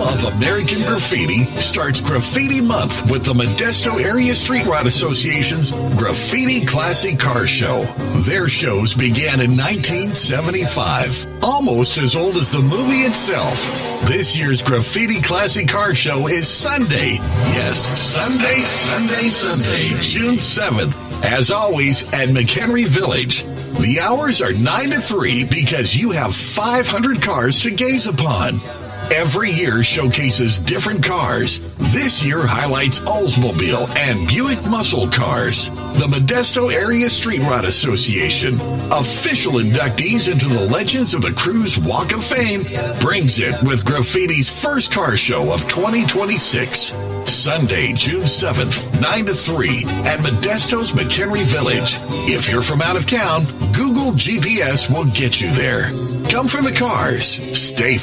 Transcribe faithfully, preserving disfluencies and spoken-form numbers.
of American graffiti starts Graffiti Month with the Modesto Area Street Rod Association's Graffiti Classic Car Show. Their shows began in nineteen seventy-five, almost as old as the movie itself. This year's Graffiti Classic Car Show is Sunday. Yes, Sunday, Sunday, Sunday, June seventh. As always, at McHenry Village. The hours are nine to three because you have five hundred cars to gaze upon. Every year showcases different cars. This year highlights Oldsmobile and Buick muscle cars. The Modesto Area Street Rod Association, official inductees into the Legends of the Cruise Walk of Fame, brings it with graffiti's first car show of twenty twenty-six. Sunday, June seventh, nine to three at Modesto's McHenry Village. If you're from out of town, Google G P S will get you there. Come for the cars. Stay